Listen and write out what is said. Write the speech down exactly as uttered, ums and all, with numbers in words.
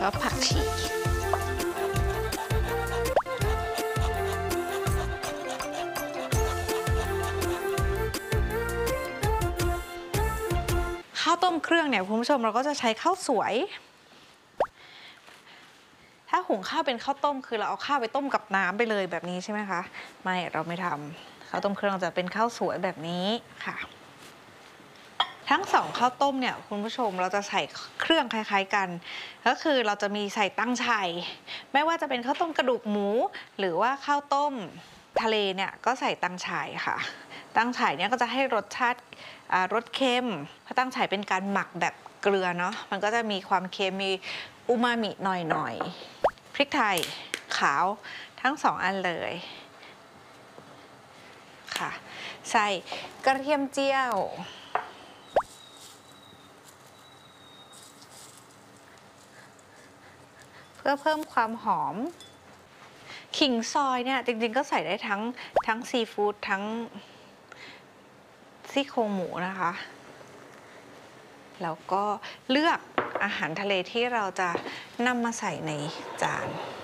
ก็ผักชีข้าวต้มเครื่องเนี่ยคุณผู้ชมเราก็จะใช้ข้าวสวยถ้าหุงข้าวเป็นข้าวต้มคือเราเอาข้าวไปต้มกับน้ำไปเลยแบบนี้ใช่ไหมคะไม่เราไม่ทำข้าวต้มเครื่องจะเป็นข้าวสวยแบบนี้ค่ะทั้งสองข้าวต้มเนี่ยคุณผู้ชมเราจะใส่เครื่องคล้ายๆกันก็คือเราจะมีใส่ตั้งไฉไม่ว่าจะเป็นข้าวต้มกระดูกหมูหรือว่าข้าวต้มทะเลเนี่ยก็ใส่ตั้งไฉค่ะตั้งไฉเนี่ยก็จะให้รสชาติรสเค็มเพราะตั้งไฉเป็นการหมักแบบเกลือเนาะมันก็จะมีความเค็มมีอูมามิหน่อยๆพริกไทยขาวทั้งสองอันเลยค่ะใส่กระเทียมเจียวเพื่อเพิ่มความหอมขิงซอยเนี่ยจริงๆก็ใส่ได้ทั้งทั้งซีฟู้ดทั้งซี่โครงหมูนะคะแล้วก็เลือกอาหารทะเลที่เราจะนำมาใส่ในจาน